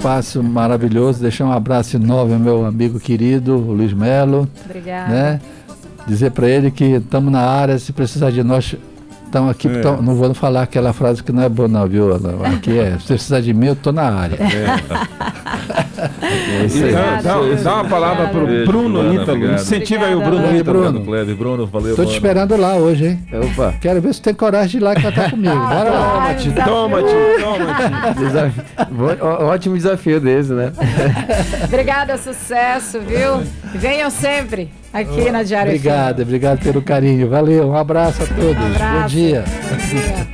espaço maravilhoso, deixar um abraço enorme ao meu amigo querido, o Luiz Melo. Obrigada. Né? Dizer para ele que estamos na área, se precisar de nós, estamos aqui. Não vou falar aquela frase que não é boa não, viu? Aqui se precisar de mim, eu estou na área. Dá uma palavra para o Bruno Ítalo. Incentiva aí o Bruno Ítalo. Bruno, valeu. Estou te esperando lá hoje, hein? Opa. Quero ver se tem coragem de ir lá e cantar comigo. Bora lá. Toma. Ótimo desafio desse, né? Obrigada, sucesso, viu? Venham sempre aqui na Diário FM. Obrigado pelo carinho. Valeu, um abraço a todos. Bom dia.